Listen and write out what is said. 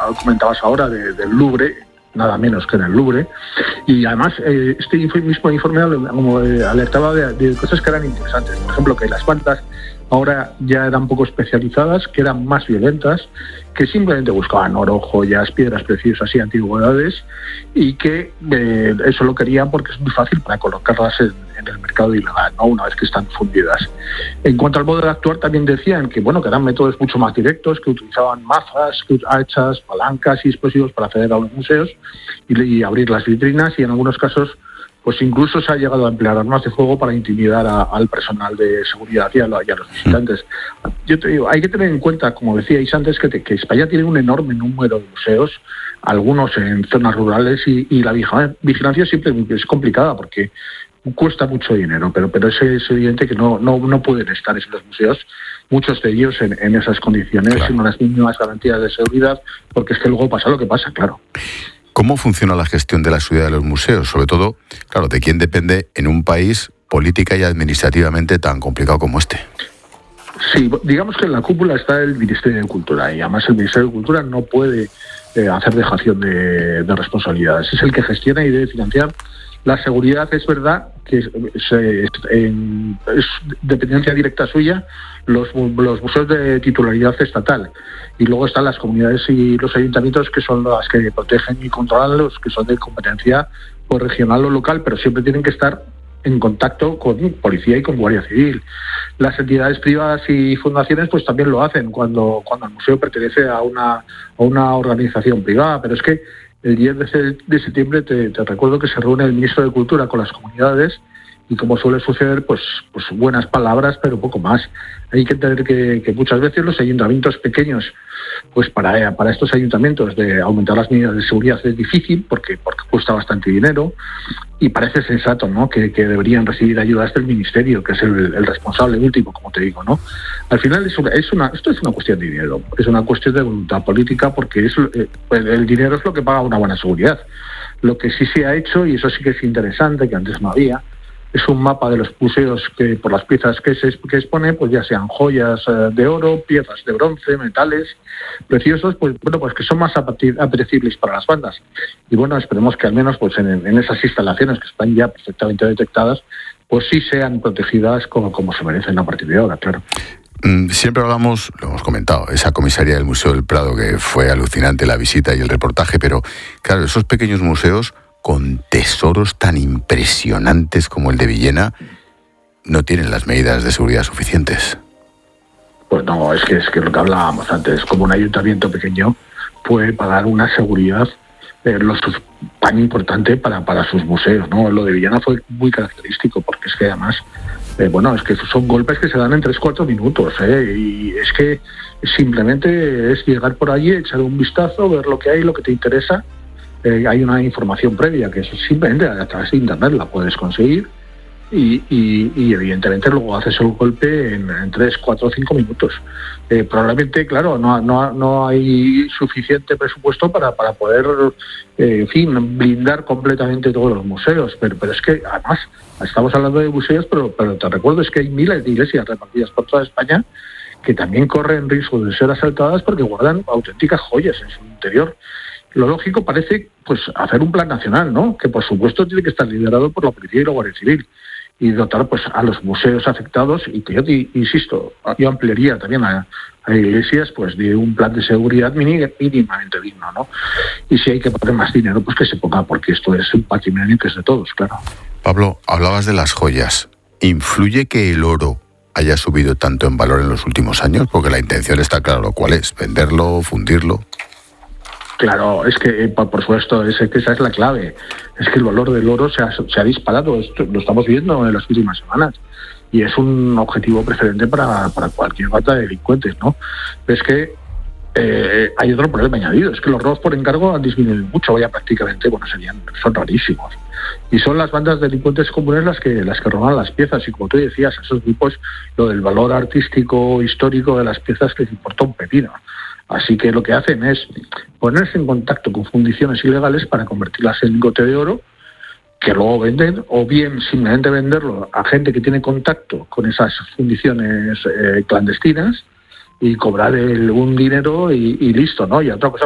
comentabas ahora del Louvre, nada menos que en el Louvre, y además este mismo informe alertaba de cosas que eran interesantes. Por ejemplo, que las bandas ahora ya eran poco especializadas, que eran más violentas, que simplemente buscaban oro, joyas, piedras preciosas y antigüedades, y que eso lo querían porque es muy fácil para colocarlas en el mercado ilegal, ¿no? Una vez que están fundidas. En cuanto al modo de actuar, también decían que eran métodos mucho más directos, que utilizaban mazas, hachas, palancas y explosivos para acceder a los museos y abrir las vitrinas, y en algunos casos pues incluso se ha llegado a emplear armas de fuego para intimidar al personal de seguridad y a los visitantes. Yo te digo, hay que tener en cuenta, como decíais antes, que España tiene un enorme número de museos, algunos en zonas rurales, y la vigilancia siempre es complicada porque cuesta mucho dinero, pero es evidente que no pueden estar en los museos, muchos de ellos en esas condiciones, claro, sin unas mínimas garantías de seguridad, porque es que luego pasa lo que pasa, claro. ¿Cómo funciona la gestión de la seguridad de los museos? Sobre todo, claro, de quién depende en un país política y administrativamente tan complicado como este. Sí, digamos que en la cúpula está el Ministerio de Cultura, y además el Ministerio de Cultura no puede hacer dejación de responsabilidades. Es el que gestiona y debe financiar la seguridad. Es verdad que es dependencia directa suya los museos de titularidad estatal, y luego están las comunidades y los ayuntamientos, que son las que protegen y controlan los que son de competencia regional o local, pero siempre tienen que estar en contacto con policía y con Guardia Civil. Las entidades privadas y fundaciones pues también lo hacen cuando el museo pertenece a una organización privada, pero es que el 10 de septiembre te recuerdo que se reúne el ministro de Cultura con las comunidades, y como suele suceder, pues buenas palabras, pero poco más. Hay que entender que muchas veces los ayuntamientos pequeños, pues para estos ayuntamientos de aumentar las medidas de seguridad es difícil porque cuesta bastante dinero, y parece sensato, ¿no?, que deberían recibir ayudas del ministerio, que es el responsable último, como te digo, ¿no? Al final esto es una cuestión de dinero, es una cuestión de voluntad política, porque el dinero es lo que paga una buena seguridad. Lo que sí se ha hecho, y eso sí que es interesante, que antes no había, es un mapa de los museos que, por las piezas que expone, pues ya sean joyas de oro, piezas de bronce, metales preciosos, pues que son más apetecibles para las bandas. Y esperemos que al menos pues en esas instalaciones que están ya perfectamente detectadas, pues sí sean protegidas como se merecen a partir de ahora, claro. Siempre hablamos, lo hemos comentado, esa comisaría del Museo del Prado, que fue alucinante la visita y el reportaje, pero claro, esos pequeños museos con tesoros tan impresionantes como el de Villena, no tienen las medidas de seguridad suficientes. Pues no, es que lo que hablábamos antes, como un ayuntamiento pequeño puede pagar una seguridad tan importante para sus museos, ¿no? Lo de Villena fue muy característico, porque es que además, es que son golpes que se dan en 3-4 minutos, y es que simplemente es llegar por allí, echar un vistazo, ver lo que hay, lo que te interesa. Hay una información previa que simplemente a través de internet la puedes conseguir, y evidentemente luego haces el golpe en 3, 4, 5 minutos. Probablemente, claro, no hay suficiente presupuesto para poder, blindar completamente todos los museos, pero es que además estamos hablando de museos, pero te recuerdo es que hay miles de iglesias repartidas por toda España que también corren riesgo de ser asaltadas porque guardan auténticas joyas en su interior. Lo lógico parece pues hacer un plan nacional, ¿no?, que por supuesto tiene que estar liderado por la policía y la Guardia Civil, y dotar pues a los museos afectados, y que yo insisto, yo ampliaría también a iglesias, pues de un plan de seguridad mínimamente digno, ¿no? Y si hay que poner más dinero, pues que se ponga, porque esto es un patrimonio que es de todos, claro. Pablo, hablabas de las joyas. ¿Influye que el oro haya subido tanto en valor en los últimos años? Porque la intención está claro, ¿cuál es? ¿Venderlo, fundirlo? Claro, es que por supuesto, que esa es la clave. Es que el valor del oro se ha disparado. Esto lo estamos viendo en las últimas semanas, y es un objetivo preferente para cualquier banda de delincuentes, ¿no? Es que hay otro problema añadido, es que los robos por encargo han disminuido mucho, ya prácticamente, son rarísimos. Y son las bandas delincuentes comunes las que roban las piezas, y como tú decías, a esos grupos lo del valor artístico histórico de las piezas les importa un pepino. Así que lo que hacen es ponerse en contacto con fundiciones ilegales para convertirlas en lingote de oro, que luego venden, o bien simplemente venderlo a gente que tiene contacto con esas fundiciones clandestinas, y cobrar un dinero y listo, ¿no? Y otra cosa